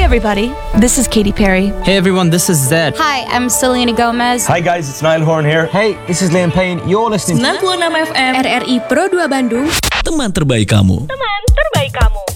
everybody, this is Katy Perry. Hey everyone, this is Zed. Hi, I'm Selena Gomez. Hi guys, it's Niall Horn here. Hey, this is Liam Payne. You're listening to 96 FM RRI Pro 2 Bandung. Teman terbaik kamu. Teman terbaik kamu.